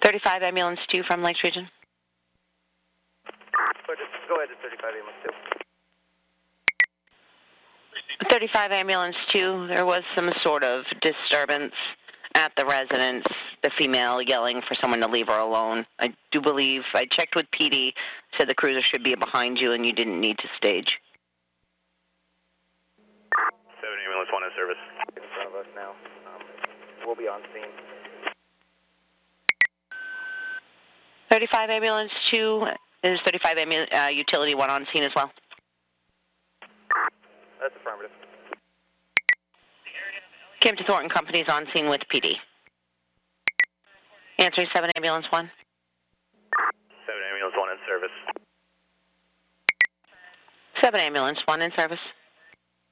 35 Ambulance 2 from Lakes Region. Go ahead to 35 Ambulance 2. 35 Ambulance 2, there was some sort of disturbance at the residence, the female yelling for someone to leave her alone. I do believe, I checked with PD, said the cruiser should be behind you and you didn't need to stage. 7 Ambulance 1 in service. In front of us now. We'll be on scene. 35 Ambulance 2, is 35 Utility 1 on scene as well? That's affirmative. Came to Thornton Company's on scene with PD. Answering 7 Ambulance 1. 7 Ambulance 1 in service. 7 Ambulance 1 in service.